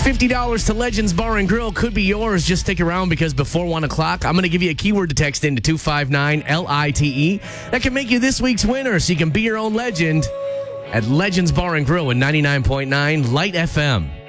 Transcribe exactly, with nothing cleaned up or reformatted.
fifty dollars to Legends Bar and Grill could be yours. Just stick around because before one o'clock, I'm going to give you a keyword to text into two five nine L I T E that can make you this week's winner so you can be your own legend at Legends Bar and Grill in ninety-nine point nine Light F M.